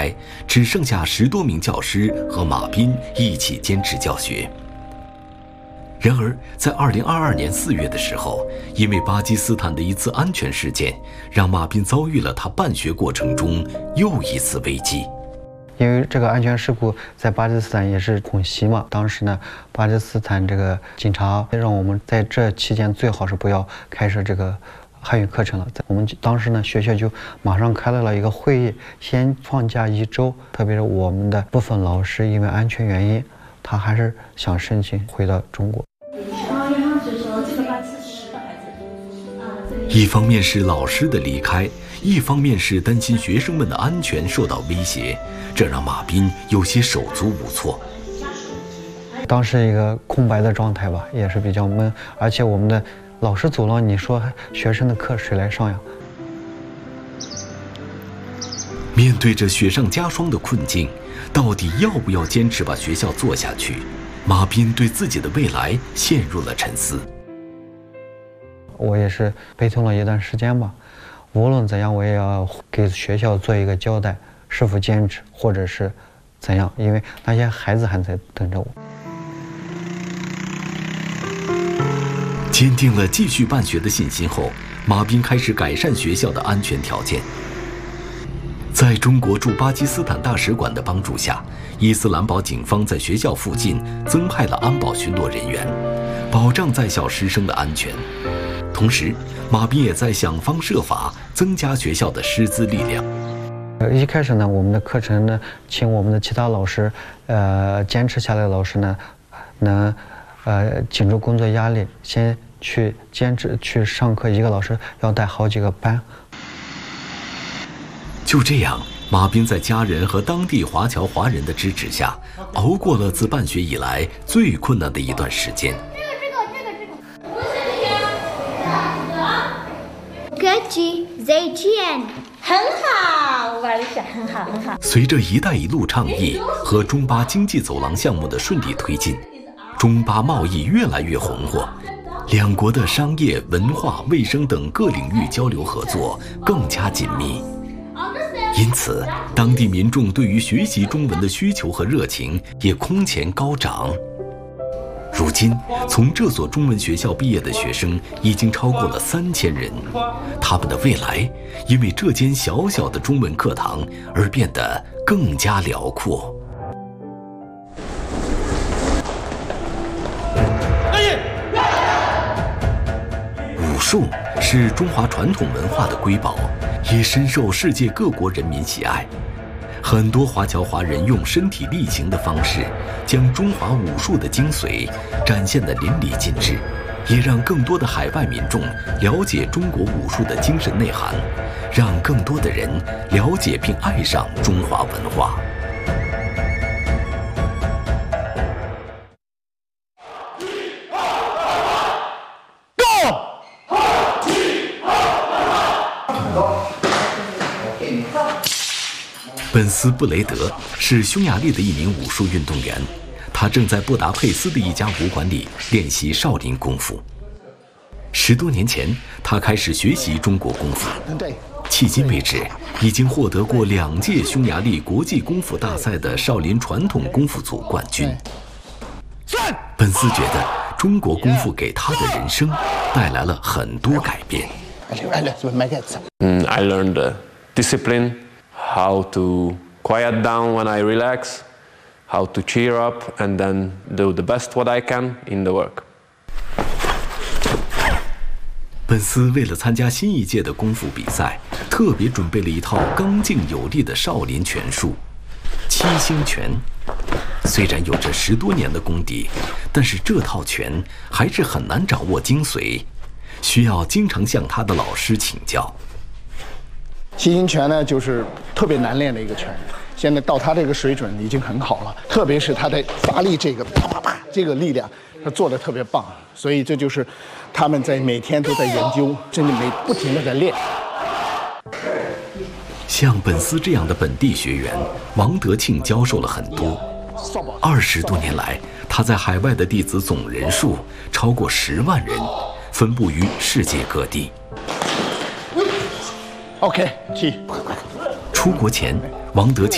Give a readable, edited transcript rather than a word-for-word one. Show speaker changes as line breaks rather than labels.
开，只剩下10多名教师和马斌一起坚持教学。然而，在2022年4月的时候，因为巴基斯坦的一次安全事件，让马斌遭遇了他办学过程中又一次危机。
因为这个安全事故在巴基斯坦也是恐袭嘛，当时呢，巴基斯坦这个警察让我们在这期间最好是不要开设这个汉语课程了。我们当时呢，学校就马上开了一个会议，先放假1周，特别是我们的部分老师因为安全原因，他还是想申请回到中国。
一方面是老师的离开，一方面是担心学生们的安全受到威胁，这让马斌有些手足无措。
当时一个空白的状态吧，也是比较闷，而且我们的老师走了，你说学生的课谁来上呀？
面对着雪上加霜的困境，到底要不要坚持把学校做下去？马斌对自己的未来陷入了沉思。
我也是悲痛了一段时间吧，无论怎样，我也要给学校做一个交代，是否坚持，或者是怎样，因为那些孩子还在等着我。
坚定了继续办学的信心后，马斌开始改善学校的安全条件。在中国驻巴基斯坦大使馆的帮助下，伊斯兰堡警方在学校附近增派了安保巡逻人员，保障在校师生的安全。同时，马斌也在想方设法增加学校的师资力量。
一开始呢，我们的课程呢，请我们的其他老师，坚持下来的老师呢，能，顶住工作压力，先去坚持去上课，一个老师要带好几个班。
就这样，马斌在家人和当地华侨华人的支持下，熬过了自办学以来最困难的一段时间。
很好，玩的很好，很好。
随着“一带一路”倡议和中巴经济走廊项目的顺利推进，中巴贸易越来越红火，两国的商业、文化、卫生等各领域交流合作更加紧密。因此，当地民众对于学习中文的需求和热情也空前高涨。如今，从这所中文学校毕业的学生已经超过了3000人，他们的未来因为这间小小的中文课堂而变得更加辽阔。武术是中华传统文化的瑰宝，也深受世界各国人民喜爱。很多华侨华人用身体力行的方式，将中华武术的精髓展现得淋漓尽致，也让更多的海外民众了解中国武术的精神内涵，让更多的人了解并爱上中华文化。本斯布雷德是匈牙利的一名武术运动员，他正在布达佩斯的一家武馆里练习少林功夫。10多年前，他开始学习中国功夫，迄今为止已经获得过2届匈牙利国际功夫大赛的少林传统功夫组冠军。本斯觉得中国功夫给他的人生带来了很多改变。
I learned discipline, how to quiet down when I relax, how to cheer up, and then do the best what I can in the work.
本斯为了参加新一届的功夫比赛，特别准备了一套刚劲有力的少林拳术——七星拳。虽然有着10多年的功底，但是这套拳还是很难掌握精髓，需要经常向他的老师请教。
七星拳呢，就是特别难练的一个拳，现在到他这个水准已经很好了，特别是他的发力这个啪啪啪这个力量，他做的特别棒，所以这就是他们在每天都在研究，甚至不停的在练。
像本斯这样的本地学员，王德庆教授了很多。20多年来，他在海外的弟子总人数超过10万人，分布于世界各地。OK， 起。出国前，王德庆